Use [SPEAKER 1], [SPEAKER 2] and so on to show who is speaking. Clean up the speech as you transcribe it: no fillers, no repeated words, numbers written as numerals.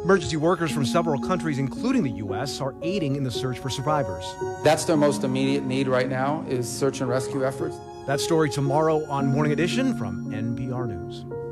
[SPEAKER 1] Emergency workers from several countries, including the U.S., are aiding in the search for survivors.
[SPEAKER 2] That's their most immediate need right now, is search and rescue efforts.
[SPEAKER 1] That story tomorrow on Morning Edition from NPR News.